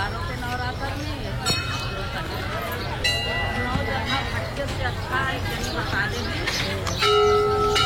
त्योहारों के नवरात्र में अच्छे से अच्छा है जनी बता देंगे।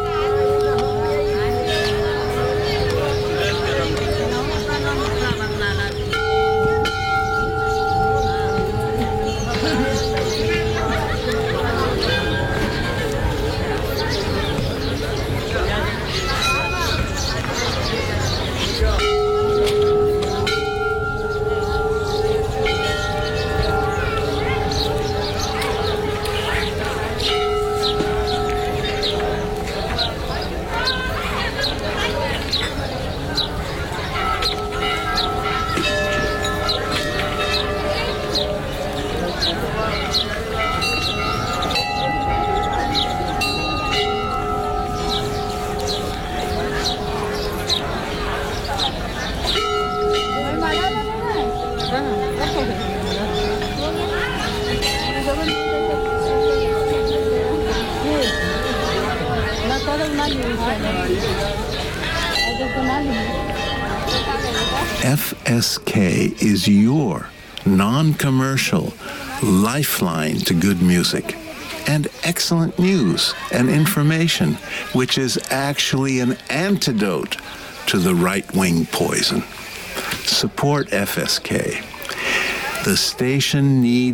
FSK is your non-commercial lifeline to good music and excellent news and information, which is actually an antidote to the right-wing poison. Support FSK. The station needs